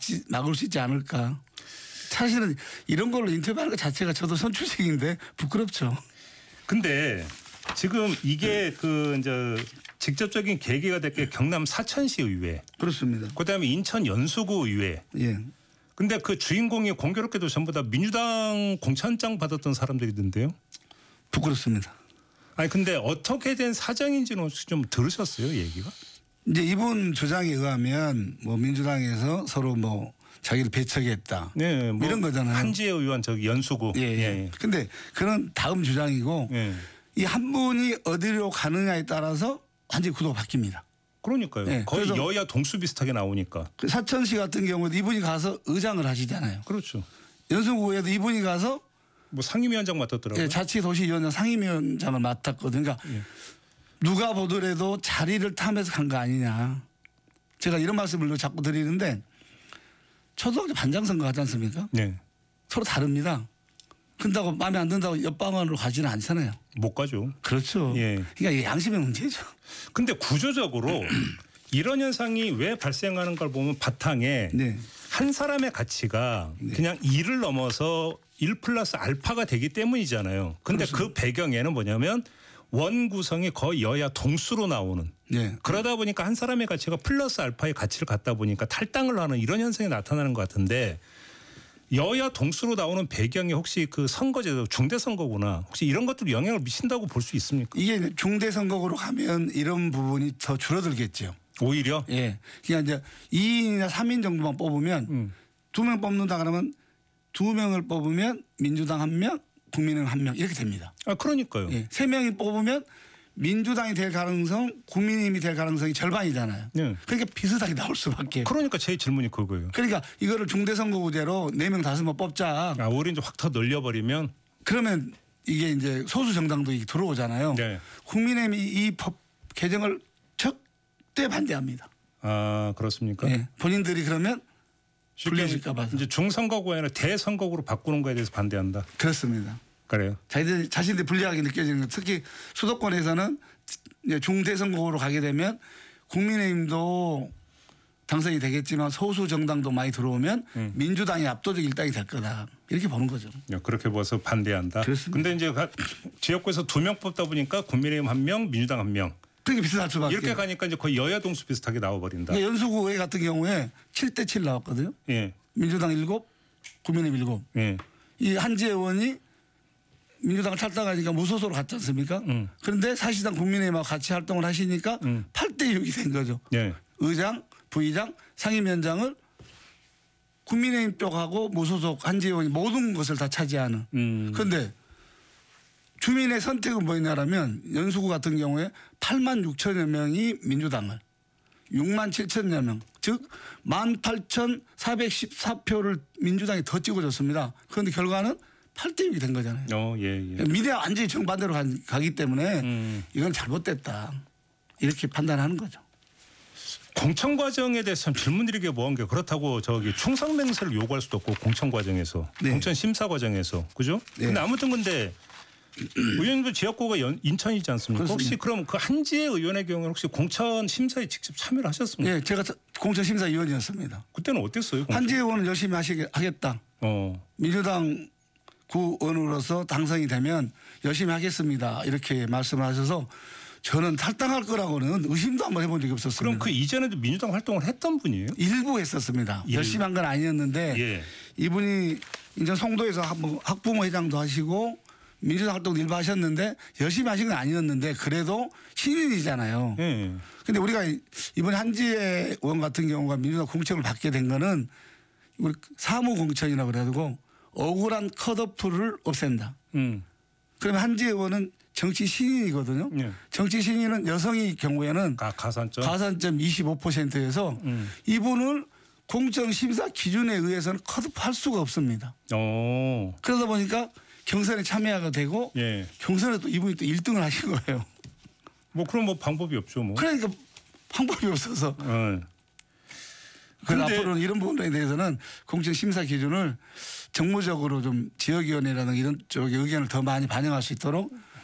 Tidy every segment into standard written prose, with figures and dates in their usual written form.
막을 수 있지 않을까. 사실은 이런 걸로 인터뷰하는 것 자체가 저도 선출직인데 부끄럽죠. 근데 지금 이게 그 이제 직접적인 계기가 될 게 경남 사천시 의회. 그렇습니다. 그다음에 인천 연수구 의회. 예. 근데 그 주인공이 공교롭게도 전부 다 민주당 공천장 받았던 사람들이던데요. 부끄럽습니다. 아니 근데 어떻게 된 사정인지는 혹시 좀 들으셨어요, 얘기가? 이제 이분 주장에 의하면 뭐 민주당에서 서로 뭐 자기를 배척했다. 네, 뭐 이런 거잖아요. 한지혜 의원 저기 연수구. 예, 예. 근데 그런 다음 주장이고 예. 이 한 분이 어디로 가느냐에 따라서 완전히 구도가 바뀝니다. 그러니까요. 네, 거의 그래서 여야 동수 비슷하게 나오니까. 그 사천시 같은 경우도 이분이 가서 의장을 하시잖아요. 그렇죠. 연수구에도 이분이 가서 뭐 상임위원장 맡았더라고요. 예, 자치도시위원장 상임위원장을 맡았거든요. 그러니까 예. 누가 보더라도 자리를 탐해서 간 거 아니냐. 제가 이런 말씀을 자꾸 드리는데 초등학교 반장선거 하지 않습니까? 네. 서로 다릅니다. 근다고 마음에 안 든다고 옆방으로 가지는 않잖아요. 못 가죠. 그렇죠. 예. 그러니까 이게 양심의 문제죠. 근데 구조적으로 이런 현상이 왜 발생하는 걸 보면 바탕에 네. 한 사람의 가치가 그냥 1을 넘어서 1 플러스 알파가 되기 때문이잖아요. 근데 그 배경에는 뭐냐면 원 구성이 거의 여야 동수로 나오는. 네. 그러다 보니까 한 사람의 가치가 플러스 알파의 가치를 갖다 보니까 탈당을 하는 이런 현상이 나타나는 것 같은데 여야 동수로 나오는 배경이 혹시 그 선거제도 중대선거구나. 혹시 이런 것들이 영향을 미친다고 볼 수 있습니까? 이게 중대선거구로 가면 이런 부분이 더 줄어들겠죠. 오히려? 예. 그냥 이제 2인이나 3인 정도만 뽑으면 2명 뽑는다 그러면 2명을 뽑으면 민주당 1명, 국민의힘 1명 이렇게 됩니다. 아, 그러니까요. 예. 3명이 뽑으면 민주당이 될 가능성, 국민의힘이 될 가능성이 절반이잖아요. 네. 그러니까 비슷하게 나올 수밖에. 그러니까 제 질문이 그거예요. 그러니까 이거를 중대선거구제로 4명, 5명 뽑자. 아, 오히려 이제 확 더 늘려버리면 그러면 이게 이제 소수 정당도 들어오잖아요. 네. 국민의힘이 이 법 개정을 절대 반대합니다. 아, 그렇습니까? 예. 본인들이 그러면 불리해질까 봐서. 이제 중선거구가 아니라 대선거구로 바꾸는 거에 대해서 반대한다. 그렇습니다. 그래요. 자신들이 불리하게 느껴지는 것. 특히 수도권에서는 중대선거구로 가게 되면 국민의힘도 당선이 되겠지만 소수 정당도 많이 들어오면 민주당이 압도적 일당이 될 거다. 이렇게 보는 거죠. 그렇게 봐서 반대한다. 그렇습니다. 근데 이제 지역구에서 2명 뽑다 보니까 국민의힘 1명, 민주당 1명. 그렇게 비슷할 수밖에. 이렇게 가니까 이제 거의 여야 동수 비슷하게 나와버린다. 그러니까 연수구의 같은 경우에 7대 7 나왔거든요. 예. 민주당 7, 국민의힘 7. 예. 이 한지혜 의원이 민주당을 탈당하니까 무소속으로 갔지 않습니까? 그런데 사실상 국민의힘하고 같이 활동을 하시니까 8대 6이 된 거죠. 예. 의장, 부의장, 상임위원장을 국민의힘 쪽하고 무소속 한지혜 의원이 모든 것을 다 차지하는. 그런데 주민의 선택은 뭐였냐면 연수구 같은 경우에 8만 6천여 명이 민주당을 6만 7천여 명 즉 18,414표를 민주당이 더 찍어줬습니다. 그런데 결과는 8대 6이 된 거잖아요. 예. 미래가 완전히 정반대로 가기 때문에 이건 잘못됐다. 이렇게 판단하는 거죠. 공천 과정에 대해서 참 질문드리기 뭐한 게 그렇다고 저기 충성 맹세를 요구할 수도 없고 공천 과정에서 네. 공천 심사 과정에서 그죠? 네. 근데 아무튼 근데 의원님도 지역구가 인천이지 않습니까? 그렇습니다. 혹시 그럼 그 한지혜 의원의 경우는 혹시 공천 심사에 직접 참여를 하셨습니까? 네, 제가 공천심사위원이었습니다. 그때는 어땠어요? 공천? 한지혜 의원은 열심히 하겠다. 민주당 구의원으로서 당선이 되면 열심히 하겠습니다. 이렇게 말씀을 하셔서 저는 탈당할 거라고는 의심도 한번 해본 적이 없었습니다. 그럼 그 이전에도 민주당 활동을 했던 분이에요? 일부 했었습니다. 열심히 한 건 아니었는데 예. 이분이 인천 송도에서 학부모 회장도 하시고 민주당 활동도 일부 하셨는데 열심히 하신 건 아니었는데 그래도 신인이잖아요. 예. 근데 우리가 이번 한지혜 의원 같은 경우가 민주당 공천을 받게 된 거는 우리 사무 공천이라고 그래가지고 억울한 컷오프를 없앤다. 그러면 한지혜 의원은 정치 신인이거든요. 예. 정치 신인은 여성의 경우에는 가산점? 가산점 25%에서 이분을 공천 심사 기준에 의해서는 컷오프할 수가 없습니다. 그러다 보니까 경선에 참여하게 되고 예. 경선에 또 이분이 또 1등을 하신 거예요. 뭐 그럼 뭐 방법이 없죠 뭐. 그러니까 방법이 없어서. 그래서 앞으로는 이런 부분에 대해서는 공천 심사 기준을 정무적으로 좀 지역위원회라든가 이런 쪽의 의견을 더 많이 반영할 수 있도록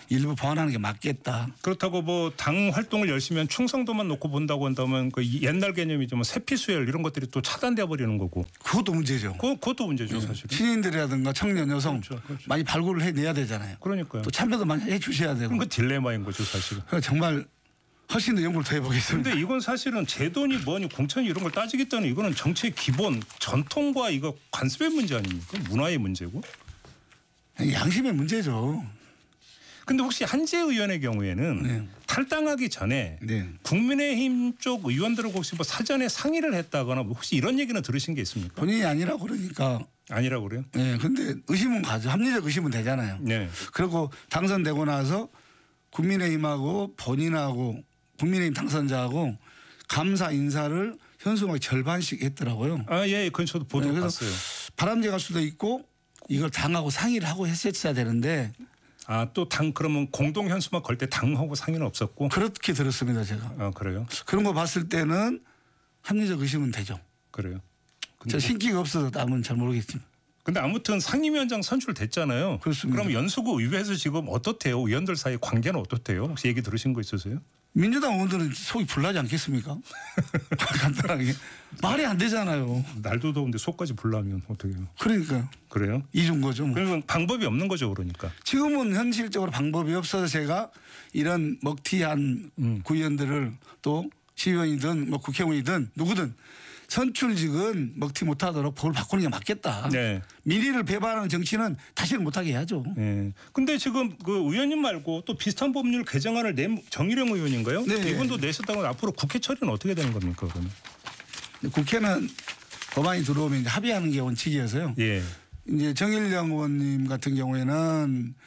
일부 보완하는 게 맞겠다. 그렇다고 뭐 당 활동을 열심히 한 충성도만 놓고 본다고 한다면 그 옛날 개념이죠. 뭐 세피수혈 이런 것들이 또 차단돼 버리는 거고. 그것도 문제죠. 그것도 문제죠, 사실. 신인들이라든가 청년 여성 그렇죠. 많이 발굴을 해내야 되잖아요. 그러니까요. 또 참여도 많이 해주셔야 되고. 그럼 그 딜레마인 거죠, 사실은. 그래서 정말 훨씬 더 연구를 더 해보겠습니다. 근데 이건 사실은 제도니 뭐니 공천이 이런 걸 따지겠다는 이거는 정치의 기본 전통과 이거 관습의 문제 아닙니까? 문화의 문제고. 양심의 문제죠. 근데 혹시 한재 의원의 경우에는 네. 탈당하기 전에 네. 국민의힘 쪽 의원들하고 혹시 뭐 사전에 상의를 했다거나 혹시 이런 얘기는 들으신 게 있습니까? 본인이 아니라고 그러니까. 아니라고 그래요? 네, 근데 의심은 가죠. 합리적 의심은 되잖아요. 네. 그리고 당선되고 나서 국민의힘하고 본인하고 국민의힘 당선자하고 감사 인사를 현수막에 절반씩 했더라고요. 아, 예, 그건 저도 보도 네, 봤어요. 바람직할 수도 있고 이걸 당하고 상의를 하고 했었어야 되는데 아, 또 당 그러면 공동 현수막 걸 때 당하고 상의는 없었고? 그렇게 들었습니다, 제가. 아, 그래요? 그런 거 봤을 때는 합리적 의심은 되죠. 그래요. 저 신기가 없어서 남은 잘 모르겠지만. 근데 아무튼 상임위원장 선출됐잖아요. 그렇습니다. 그럼 연수구 의회에서 지금 어떻대요? 의원들 사이 관계는 어떻대요? 혹시 얘기 들으신 거 있으세요? 민주당 의원들은 속이 불나지 않겠습니까? 간단하게. 말이 안 되잖아요. 날도 더운데 속까지 불나면 어떡해요? 그러니까 그래요? 이준 거죠. 뭐. 그러면 방법이 없는 거죠, 그러니까. 지금은 현실적으로 방법이 없어서 제가 이런 먹튀한 구의원들을 또 시의원이든 뭐 국회의원이든 누구든 선출직은 먹튀 못하도록 법을 바꾸는 게 맞겠다. 네. 민의를 배반하는 정치는 다시는 못하게 해야죠. 네. 근데 지금 그 의원님 말고 또 비슷한 법률 개정안을 낸 정일영 의원인가요? 네. 이분도 내셨다고 앞으로 국회 처리는 어떻게 되는 겁니까, 그러면? 국회는 법안이 들어오면 이제 합의하는 게 원칙이어서요. 예. 이제 정일영 의원님 같은 경우에는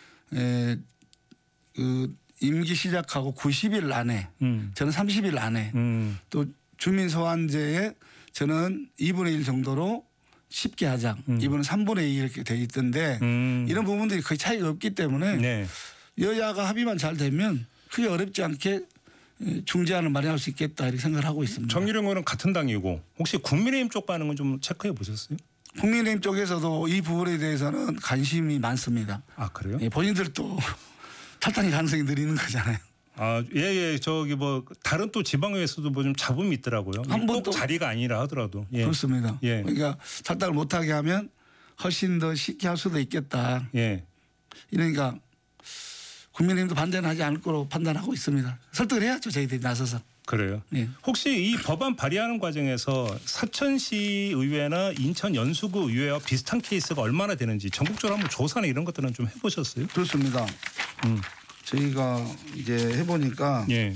그 임기 시작하고 90일 안에 저는 30일 안에 또 주민 소환제에 저는 2분의 1 정도로 쉽게 하자. 이분은 3분의 2 이렇게 돼 있던데 이런 부분들이 거의 차이가 없기 때문에 네. 여야가 합의만 잘 되면 크게 어렵지 않게 중재안을 마련할 수 있겠다 이렇게 생각을 하고 있습니다. 정일영 의원은 같은 당이고 혹시 국민의힘 쪽 반응은 좀 체크해 보셨어요? 국민의힘 쪽에서도 이 부분에 대해서는 관심이 많습니다. 아, 그래요? 예, 본인들도 탈당의 가능성이 늘리는 거잖아요. 아, 예. 저기 뭐 다른 또 지방의회에서도 뭐 좀 잡음이 있더라고요. 한 꼭 번도 자리가 아니라 하더라도. 예. 그렇습니다. 예. 그러니까 탈당을 못하게 하면 훨씬 더 쉽게 할 수도 있겠다. 예. 이러니까 국민의힘도 반대는 하지 않을 거로 판단하고 있습니다. 설득을 해야죠. 저희들이 나서서. 그래요. 예. 혹시 이 법안 발의하는 과정에서 사천시 의회나 인천 연수구 의회와 비슷한 케이스가 얼마나 되는지 전국적으로 한번 조사나 이런 것들은 좀 해보셨어요? 그렇습니다. 저희가 이제 해보니까 예.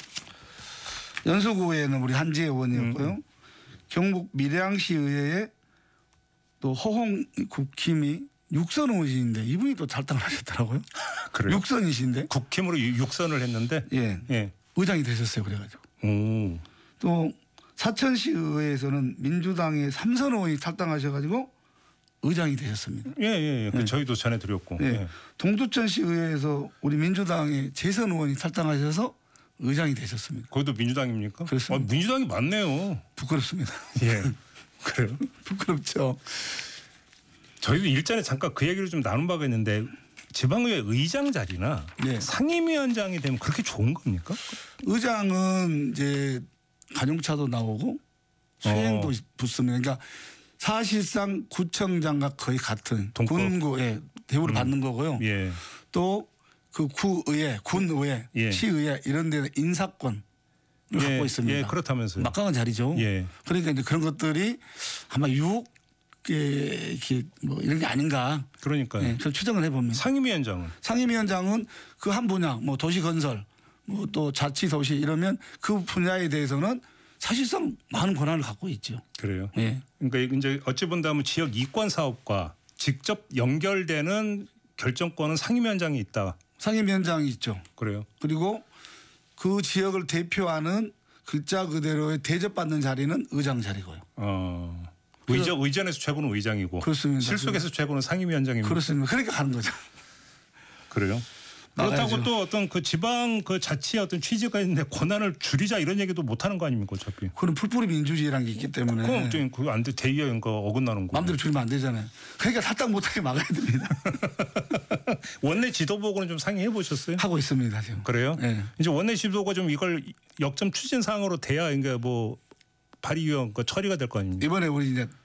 연수구에는 우리 한지혜 의원이었고요. 경북 밀양시 의회에 또 허홍 국힘이 육선 의원이신데 이분이 또 탈당을 하셨더라고요. 그래요? 육선이신데. 국힘으로 육선을 했는데. 예. 예. 의장이 되셨어요. 그래가지고. 오. 또 사천시 의회에서는 민주당의 삼선 의원이 탈당하셔가지고 의장이 되셨습니다. 예. 그 저희도 전해드렸고. 예. 예. 동두천시 의회에서 우리 민주당의 재선 의원이 탈당하셔서 의장이 되셨습니다. 거기도 민주당입니까? 그렇습니다. 민주당이 많네요. 부끄럽습니다. 예. 그래요? 부끄럽죠. 저희도 일전에 잠깐 그 얘기를 좀 나눈 바가 있는데 지방의회 의장 자리나 네. 상임위원장이 되면 그렇게 좋은 겁니까? 의장은 이제 관용차도 나오고 수행도 붙습니다. 그러니까 사실상 구청장과 거의 같은 동급. 군구의 대우를 받는 거고요. 예. 또 그 구의회, 군의회, 예. 시의회 이런 데는 인사권을 갖고 있습니다. 예, 그렇다면서요. 막강한 자리죠. 예. 그러니까 이제 그런 것들이 아마 유혹 뭐 이런 게 아닌가. 그러니까요. 네, 저 추정을 해봅니다. 상임위원장은 상임위원장은 그 한 분야, 뭐 도시건설, 뭐 또 자치도시 이러면 그 분야에 대해서는 사실상 많은 권한을 갖고 있죠. 그래요. 예. 그러니까 이제 어찌 본다면 지역 이권 사업과 직접 연결되는 결정권은 상임위원장이 있다. 상임위원장이 있죠. 그래요. 그리고 그 지역을 대표하는 글자 그대로의 대접받는 자리는 의장 자리고요. 의전에서 최고는 의장이고 그렇습니다. 실속에서 최고는 상임위원장입니다. 그렇습니다. 그러니까 가는 거죠. 그래요. 그렇다고 나가야죠. 또 어떤 그 지방 그 자치의 어떤 취지가 있는데 권한을 줄이자 이런 얘기도 못 하는 거 아닙니까 어차피. 그건 풀뿌리 민주주의라는 게 있기 때문에 그럼 좀 그거 안 돼. 대의가 어긋나는 거. 마음대로 줄이면 안 되잖아요. 그러니까 탈당 못하게 막아야 됩니다. 원내 지도부하고는 좀 상의해 보셨어요? 하고 있습니다 지금. 그래요? 네. 이제 원내 지도부가 좀 이걸 역점 추진 사항으로 돼야 그러니까 뭐 발의위원 그 처리가 될 거 아닙니까? 이번에 우리 이제